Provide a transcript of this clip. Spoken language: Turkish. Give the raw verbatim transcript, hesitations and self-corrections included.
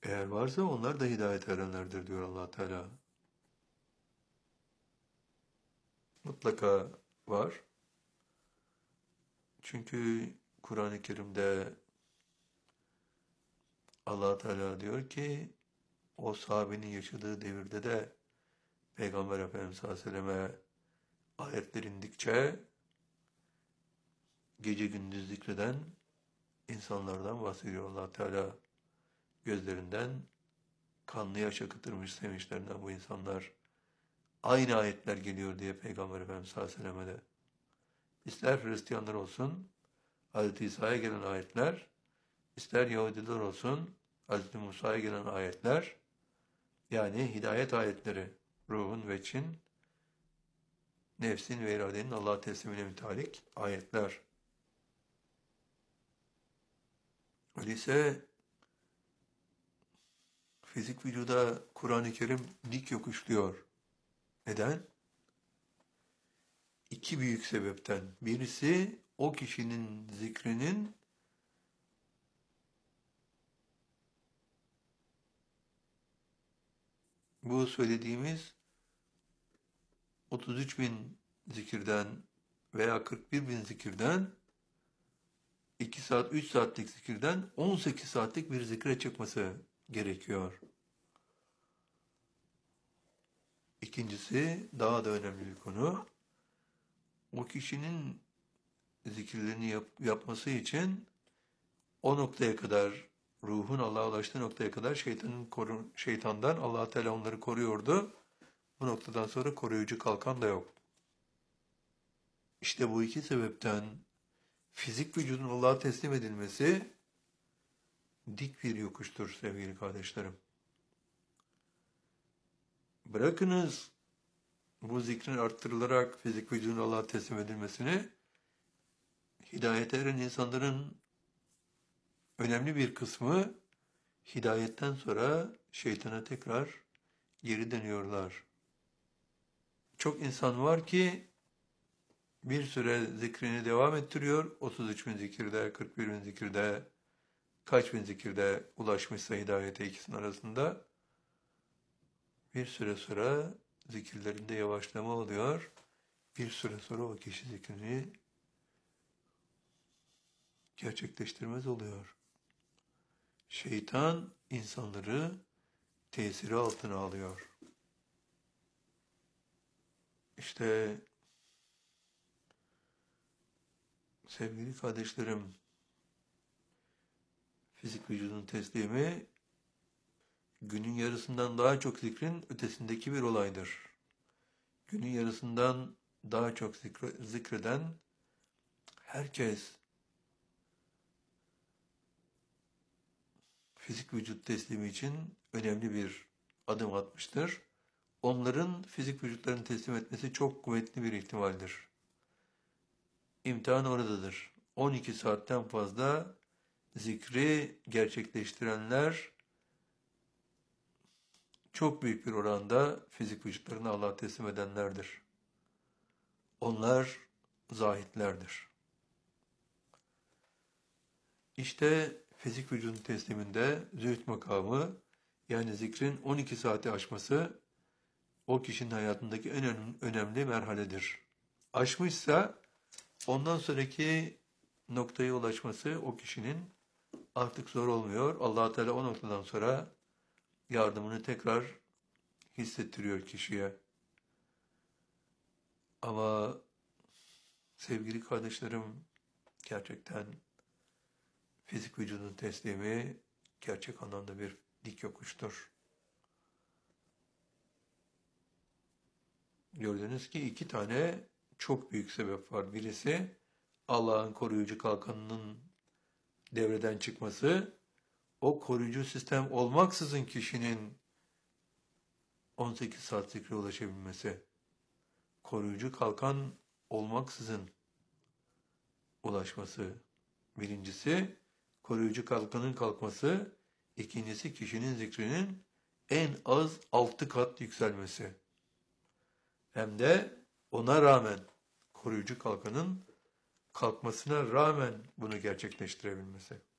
Eğer varsa onlar da hidayet erenlerdir diyor Allah Teala. Mutlaka var. Çünkü Kur'an-ı Kerim'de Allah Teala diyor ki o sahabenin yaşadığı devirde de Peygamber Efendimiz sallallahu aleyhi ve selleme ayetler indikçe gece gündüz zikreden insanlardan bahsediyor Allah Teala. Gözlerinden kanlı yaş akıtırmış sevinçlerinden bu insanlar. Aynı ayetler geliyor diye Peygamber Efendimiz sallallahu aleyhi ve selleme de. İster Hristiyanlar olsun, Hazreti İsa'ya gelen ayetler, ister Yahudiler olsun, Hazreti Musa'ya gelen ayetler, yani hidayet ayetleri, ruhun ve çin, nefsin ve iradenin Allah'a teslimine mütalik ayetler. Öyleyse fizik vücuda Kur'an-ı Kerim dik yokuşluyor. Neden? İki büyük sebepten. Birisi o kişinin zikrinin bu söylediğimiz otuz üç bin zikirden veya kırk bir bin zikirden iki saat, üç saatlik zikirden on sekiz saatlik bir zikre çıkması gerekiyor. İkincisi daha da önemli bir konu. O kişinin zikirlerini yap, yapması için o noktaya kadar, ruhun Allah'a ulaştığı noktaya kadar şeytanın koru, şeytandan Allah Teala onları koruyordu. Bu noktadan sonra koruyucu kalkan da yok. İşte bu iki sebepten fizik vücudun Allah'a teslim edilmesi dik bir yokuştur sevgili kardeşlerim. Bırakınız bu zikrin arttırılarak fizik vücudun Allah'a teslim edilmesini, hidayete eren insanların önemli bir kısmı hidayetten sonra şeytana tekrar geri dönüyorlar. Çok insan var ki bir süre zikrini devam ettiriyor. otuz üç bin zikirde, kırk bir bin zikirde, kaç bin zikirde ulaşmışsa hidayete ikisinin arasında. Bir süre sonra zikirlerinde yavaşlama oluyor. Bir süre sonra o kişi zikrini gerçekleştirmez oluyor. Şeytan insanları tesiri altına alıyor. İşte sevgili kardeşlerim, fizik vücudun teslimi günün yarısından daha çok zikrin ötesindeki bir olaydır. Günün yarısından daha çok zikre, zikreden herkes fizik vücut teslimi için önemli bir adım atmıştır. Onların fizik vücutlarını teslim etmesi çok kuvvetli bir ihtimaldir. İmtihan oradadır. on iki saatten fazla zikri gerçekleştirenler çok büyük bir oranda fizik vücutlarını Allah'a teslim edenlerdir. Onlar zahitlerdir. İşte fizik vücudun tesliminde zühd makamı, yani zikrin on iki saati aşması o kişinin hayatındaki en önemli merhaledir. Aşmışsa ondan sonraki noktaya ulaşması o kişinin artık zor olmuyor. Allah Teala o noktadan sonra yardımını tekrar hissettiriyor kişiye. Ama sevgili kardeşlerim, gerçekten fizik vücudun teslimi gerçek anlamda bir dik yokuştur. Gördünüz ki iki tane çok büyük sebep var. Birisi Allah'ın koruyucu kalkanının devreden çıkması, o koruyucu sistem olmaksızın kişinin on sekiz saat zikre ulaşabilmesi, koruyucu kalkan olmaksızın ulaşması birincisi, koruyucu kalkanın kalkması, ikincisi kişinin zikrinin en az altı kat yükselmesi. Hem de ona rağmen, koruyucu kalkanın kalkmasına rağmen bunu gerçekleştirebilmesi.